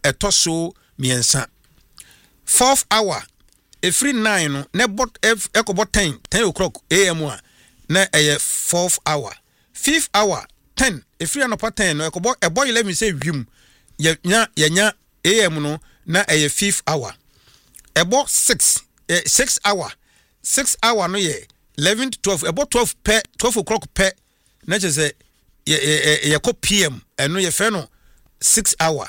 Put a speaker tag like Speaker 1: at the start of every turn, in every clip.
Speaker 1: etoso miensa 4th hour every 9 no na bot ekobot 10 o'clock am a na 4th hour 5th hour 10 every anopa 10 no ekobot eboy let me say wim nya am no na 5th hour ebo 6 hour no ye 11 to 12 about 12 o'clock pe na je say ye ko pm eno ye fe no 6 hour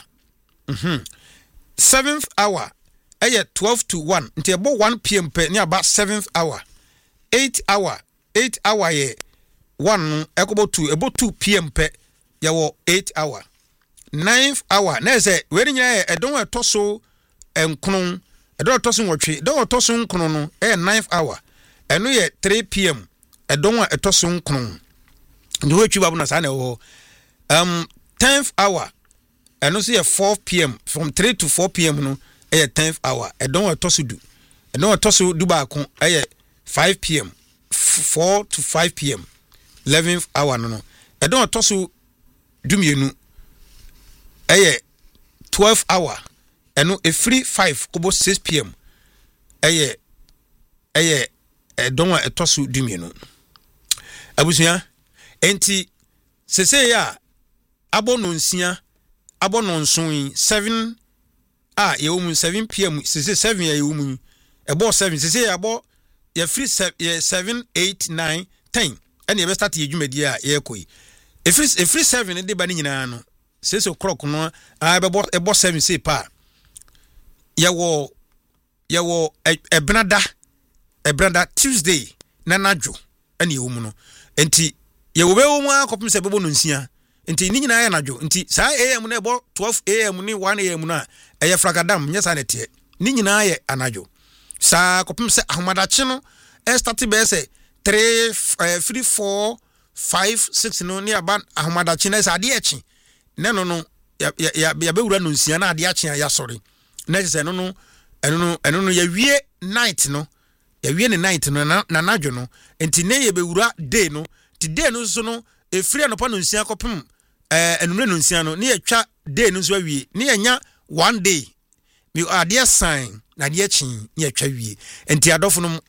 Speaker 1: 7th hour 12 to 1 until about 1 pm pe ni about 7th hour 8 hour ye 1 about 2 pm pe ye wo 8 hour 9th hour na say we ni nya e don etoso enkron e don etoso nwotwe don etoso nkron no 9th hour eno ye 3 pm e don etoso nkron ndi we twi babu na sa na ho 10th hour eno so ye 4 pm from 3 to 4 pm no 10th hour e don etoso du ba ko 5 pm 4 to 5 pm 11th hour no e don etoso du mienu 12 hour eno e free 5 kobo 6 pm don etoso du mienu abusia enti sese ya abononsia abononson 7 ye wo 7 pm sese 7 ye wo mu ebo 7 sese ya abo ye free 7 8 9 10 ene ye start ye dwumadi a ye koi e free 7 de ba ni nyina no sese o'clock no ebo 7 say pa ye wo ebrada Tuesday na najo ene ye wo mu no enti ye wo be wo mu akopim se bebo no nsia enti ni nyina ya najo enti saa am na ebo 12 am ni 1 am na eye fragadam nya sa nete ni nyina ye anajo saa kopim se ahmadache no start be se 3 4 5 6 no ni aba ahmadache na sa de echi ne no ya be wura no nsia na ade ache ya sori na se no ya wie night no ya wie ne night no na najo no enti ne ye be wura day no ti day no so no e free anopa no nsia kopim enumre no nsia no ne ya twa day no so awie ne ya nya 1 day mi ade sign na de chin ne ya twa wie enti adofo no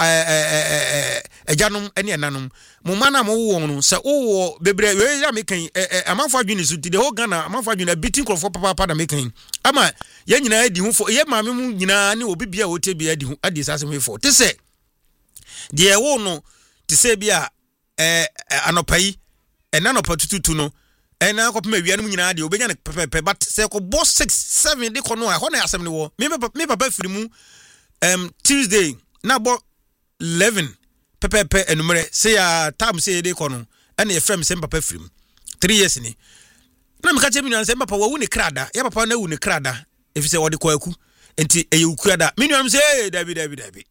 Speaker 1: ejanom ene enanom mo mana mo wo no se wo bebre we ya mekan amanfo adwene so ti de ho Ghana amanfo adwene beating crop for papa da mekan ama ya nyina adi hu fo ye maame mu nyina ne obi bia wote bia adi hu adi sase me fo te se de wo no te se bia anopai enanopa tututu no ena ko pema wianu nyina de obenya ne pepe but se ko boss 6 7 de ko no a ho na asem ne wo me papa firi mu Tuesday na bo 11 pepe enumere se ya time se de ko no ena ye frem se papa firi mu 3 years ni na me ka che minwan se papa wo ne krada ya papa na wu ne krada efise wo de ko aku enti eye ukuada minwan se David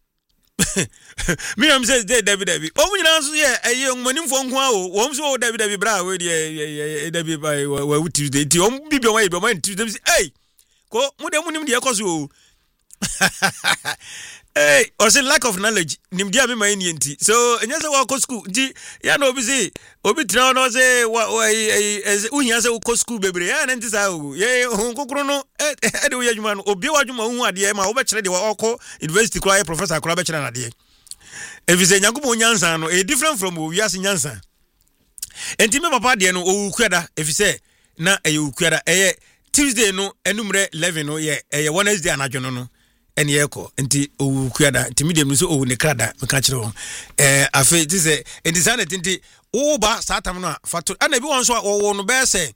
Speaker 1: me am say David o nyina so ye eye onmanimfo nko a o so David bra we de David by we Tuesday ti o bibio wa ibio man Tuesday hey ko mu de munim de ekoso o hey o say lack of knowledge nim dia me man enti so enya say wa ko school ji ya na obi say obi tra no say uhia say ko school bebre ya na ntisa o ye kokoro no e de wo yadwuma no obi wadwuma hu ade ma wo be kire de wa okọ university kura professor kura be kire na de if you say nyankopon nyansa no e different from we as nyansa enti me papa de no o ukuada if you say na e ukuada e Tuesday no enumre 11 no ye e Wednesday anadwo no ene yeko enti o ukuada enti medium so o ne krada me ka kire ho afi ti say enti sanet enti o ba satam no fato ana bi won so o no be say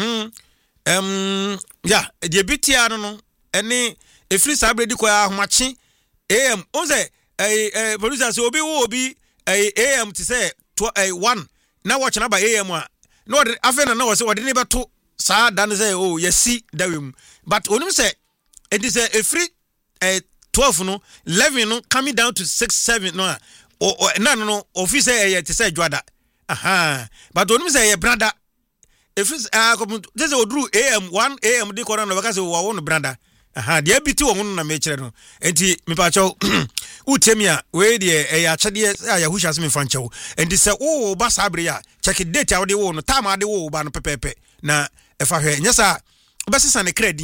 Speaker 1: ya de bitia no ene efri sabredi ko ahomache am o say producer say obi am to say 1 na watch na ba am a no afena na wo say wode ne beto saa dan say oh yesi dawem but onim say it is a free 12 no 11 no coming down to 6 7 no no officer to say dwada but onim say your brother if this is odru am 1 am de corner no because we won brother de abiti wo na me kire no enti me pa chaw utemia we de ya chede ya husha se me fan chaw enti se wo ba sabre ya check date ya wo de wo no time ade wo ba no pepepe na efa hwe nyesa obesesa ne credit